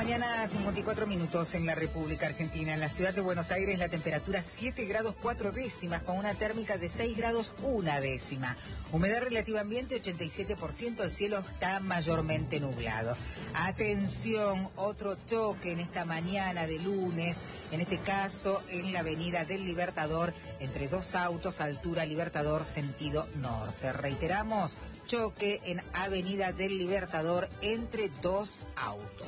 mañana, 54 minutos en la República Argentina. En la ciudad de Buenos Aires la temperatura 7 grados 4 décimas con una térmica de 6 grados 1 décima. Humedad relativa ambiente 87%, el cielo está mayormente nublado. Atención, otro choque en esta mañana de lunes, en este caso en la avenida del Libertador, entre dos autos, altura Libertador, sentido norte. Reiteramos, choque en avenida del Libertador entre dos autos.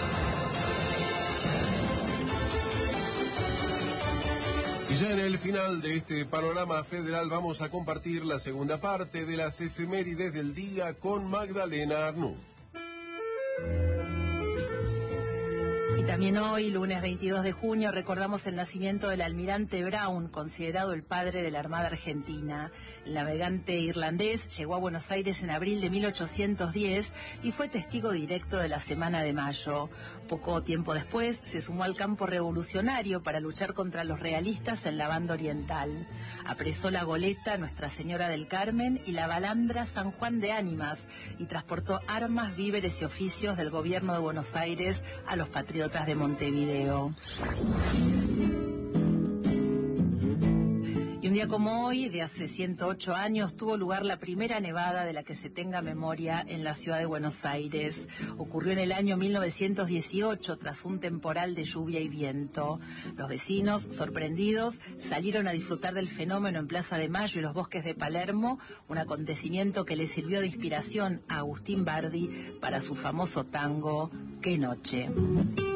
Y ya en el final de este panorama federal vamos a compartir la segunda parte de las efemérides del día con Magdalena Arnú. Y también hoy, lunes 22 de junio, recordamos el nacimiento del almirante Brown, considerado el padre de la Armada Argentina. El navegante irlandés llegó a Buenos Aires en abril de 1810 y fue testigo directo de la Semana de Mayo. Poco tiempo después se sumó al campo revolucionario para luchar contra los realistas en la banda oriental. Apresó la goleta Nuestra Señora del Carmen y la balandra San Juan de Ánimas y transportó armas, víveres y oficios del gobierno de Buenos Aires a los patriotas de Montevideo. Y un día como hoy, de hace 108 años, tuvo lugar la primera nevada de la que se tenga memoria en la ciudad de Buenos Aires. Ocurrió en el año 1918, tras un temporal de lluvia y viento. Los vecinos, sorprendidos, salieron a disfrutar del fenómeno en Plaza de Mayo y los bosques de Palermo, un acontecimiento que le sirvió de inspiración a Agustín Bardi para su famoso tango, ¡Qué noche!